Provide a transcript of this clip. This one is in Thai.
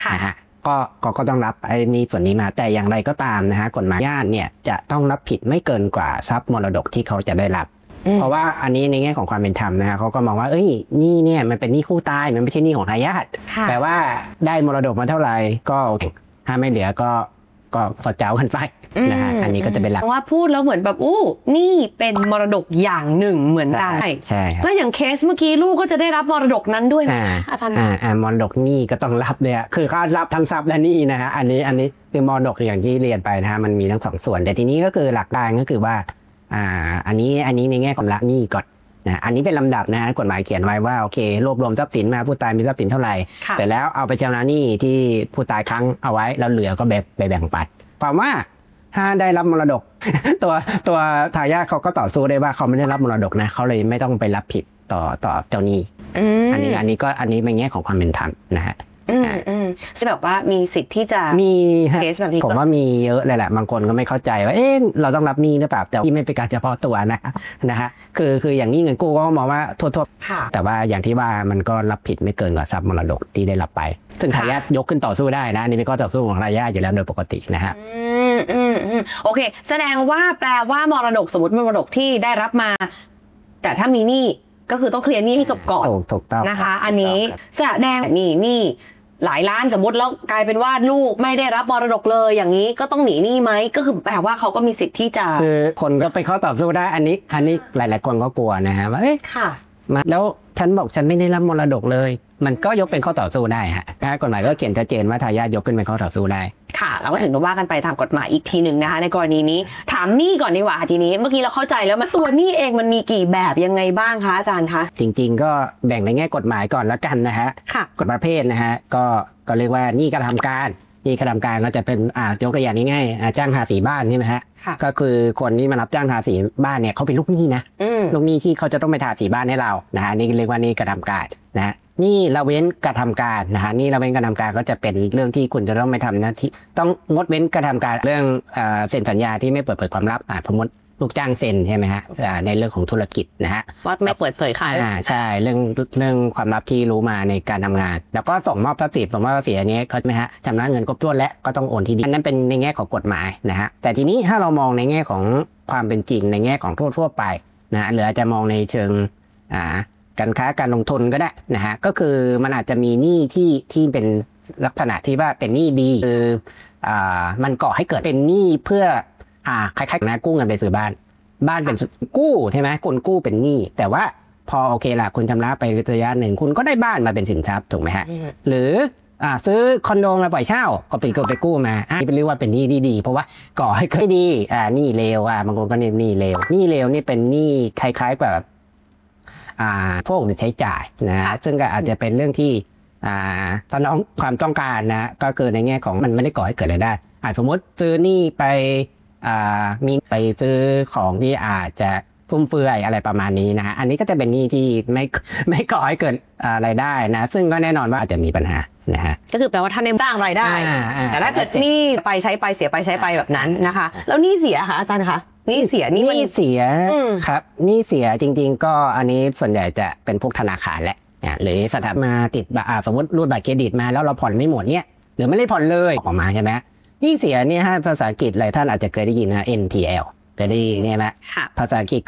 นะฮะก็ต้องรับไอ้นี่ส่วนนี้มาแต่อย่างไรก็ตามนะฮะกฎหมายญาติเนี่ยจะต้องรับผิดไม่เกินกว่าทรัพย์มรดกที่เขาจะได้รับเพราะว่าอันนี้ในแง่ของความเป็นธรรมนะฮะเขาก็มองว่านี่เนี่ยมันเป็นหนี้คู่ตายมันไม่ใช่หนี้ของทายาทแต่ว่าได้มรดกมาเท่าไหร่ก็ถ้าไม่เหลือก็เจ้ากันไปนะฮะอันนี้ก็จะเป็นหลักว่าพูดแล้วเหมือนแบบนี่เป็นมรดกอย่างหนึ่งเหมือนกันใช่แล้วอย่างเคสเมื่อกี้ลูกก็จะได้รับมรดกนั้นด้วยอาจารย์มรดกหนี้ก็ต้องรับเนี่ยคือเขารับทั้งทรัพย์และหนี้นะฮะอันนี้คือมรดกอย่างที่เรียนไปนะฮะมันมีทั้งสองส่วนแต่ทีนี้ก็คือหลักการก็คือว่าอันนี้ในแง่ของละหนี้ก่อนนะอันนี้เป็นลำดับนะกฎหมายเขียนไว้ว่าโอเครวบรวมทรัพย์สินมาผู้ตายมีทรัพย์สินเท่าไหร่แต่แล้วเอาไปชำระหนี้ที่ผู้ตายค้างเอาไว้แล้วเหลือก็ไปแบ่งปันความว่าถ้าได้รับมรดกตัวทายาทเขาก็ต่อสู้ได้ว่าเขาไม่ได้รับมรดกนะเขาเลยไม่ต้องไปรับผิดต่อเจ้าหนี้อันนี้เป็นแง่ของความเป็นธรรมนะฮะซึ่งแบบว่ามีสิทธิ์ที่จะมีเคสแบบนี้ผมว่ามีเยอะเลยแหละบางคนก็ไม่เข้าใจว่าเราต้องรับหนี้หรือเปล่าแต่ที่ไม่เป็นการเฉพาะตัวนะฮะคืออย่างนี้เงินกู้ก็มองว่าทั่วแต่ว่าอย่างที่ว่ามันก็รับผิดไม่เกินกว่าทรัพย์มรดกที่ได้รับไปซึ่งทายาทยกขึ้นต่อสู้ได้นะนี่เป็นข้อต่อสู้ของทายาทอยู่แล้วโดยปกตินะฮะโอเคแสดงว่าแปลว่ามรดกสมมติมรดกที่ได้รับมาแต่ถ้ามีหนี้ก็คือต้องเคลียร์หนี้ให้จบก่อนถูกต้องนะคะอันนี้แสดงนี่หลายล้านสมมติแล้วกลายเป็นว่าลูกไม่ได้รับมรดกเลยอย่างนี้ก็ต้องหนีหนี้ไหมก็คือแปลว่าเขาก็มีสิทธิ์ที่จะคือคนก็ไปข้อต่อสู้ได้อันนี้หลายๆคนก็กลัวนะฮะว่าค่ะมาแล้วฉันบอกฉันไม่ได้รับมรดกเลยมันก็ยกเป็นข้อต่อสู้ได้ฮะกฎหมายก็เขียนชัดเจนว่าทายาทยกขึ้นเป็นข้อต่อสู้ได้ค่ะเราก็ถึงว่ากันไปตามกฎหมายอีกทีหนึ่งนะคะในกรณีนี้ถามหนี้ก่อนดีกว่าทีนี้เมื่อกี้เราเข้าใจแล้วมันตัวหนี้เองมันมีกี่แบบยังไงบ้างคะอาจารย์คะจริงๆก็แบ่งในแง่กฎหมายก่อนแล้วกันนะฮะกฎประเภทนะฮะก็เรียกว่าหนี้กระทำการหนี้กระทำการก็จะเป็นยกตัวอย่างง่ายๆจ้างทาสีบ้านใช่ไหมฮะก็คือคนที่มารับจ้างทาสีบ้านเนี่ยเขาเป็นลูกหนี้นะลูกหนี้ที่เขาจะต้องไปทาสีบ้านให้เรานะฮะนี่เรียกว่าหนี้กระทำการนะนี่ละเว้นกระทำการนะฮะนี่ละเว้นกระทำการก็จะเป็นเรื่องที่คุณจะต้องไม่ทำหน้าที่ต้องงดเว้นกระทำการเรื่องเซ็นสัญญาที่ไม่เปิดเผยความลับสมมติลูกจ้างเซ็นใช่ไหมฮะในเรื่องของธุรกิจนะฮะว่าไม่เปิดเผยใครใช่เรื่องความลับที่รู้มาในการทำงานแล้วก็ส่งมอบทรัพย์สินผมว่าเสียนี้เขาใช่ไหมฮะชำระเงินครบถ้วนและก็ต้องโอนที่ดินนั้นเป็นในแง่ของกฎหมายนะฮะแต่ทีนี้ถ้าเรามองในแง่ของความเป็นจริงในแง่ของทั่วไปนะหรืออาจจะมองในเชิงการค้าการลงทุนก็ได้นะฮะก็คือมันอาจจะมีหนี้ที่เป็นลักษณะที่ว่าเป็นหนี้ดีคือมันก่อให้เกิดเป็นหนี้เพื่อคล้ายๆนะกู้เงินไปซื้อบ้านเป็นกู้ใช่ไหมคุณกู้เป็นหนี้แต่ว่าพอโอเคละคุณชำระไประยะหนึ่งคุณก็ได้บ้านมาเป็นสินทรัพย์ถูกไหมฮะหรือซื้อคอนโดมาปล่อยเช่าก็ไปกู้มาเป็นเรียกว่าเป็นหนี้ดีเพราะว่าก่อให้เกิดดีหนี้เลวบางคนก็เรียกหนี้เลวนี่เป็นหนี้คล้ายๆแบบพวกใช้จ่ายนะซึ่งก็อาจจะเป็นเรื่องที่ตอนน้องความต้องการนะก็คือในแง่ของมันไม่ได้ก่อให้เกิดรายได้สมมติซื้อหนี้ไปมีไปซื้อของที่อาจจะฟุ่มเฟือยอะไรประมาณนี้นะฮะอันนี้ก็จะเป็นหนี้ที่ไม่ก่อให้เกิดรายได้นะซึ่งก็แน่นอนว่าอาจจะมีปัญหานะฮะก็คือแปลว่าท่านได้สร้างรายได้แต่ถ้าเกิดหนี้ไปใช้ไปเสียไปใช้ไปแบบนั้นนะคะแล้วหนี้เสียค่ะอาจารย์คะหนี้เสียครับหนี้เสียจริงๆก็อันนี้ส่วนใหญ่จะเป็นพวกธนาคารแหละหรือสถาบันมาติดสมมติรูดบัตรเครดิตมาแล้วเราผ่อนไม่หมดเนี่ยหรือไม่ได้ผ่อนเลยออกมาใช่ไหมหนี้เสียเนี่ยภาษาอังกฤษหลายท่านอาจจะเคยได้ยินนะ NPL เคยได้ยินใช่ไหมภาษาอังกฤษ